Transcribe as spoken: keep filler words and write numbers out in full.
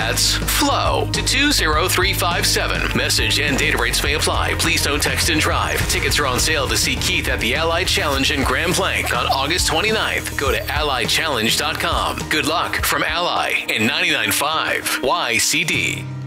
That's FLOW to two zero three five seven. Message and data rates may apply. Please don't text and drive. Tickets are on sale to see Keith at the Allied Challenge in Grand Plank on August twenty-ninth. Go to allied challenge dot com. Good luck from Ally and ninety-nine point five Y C D.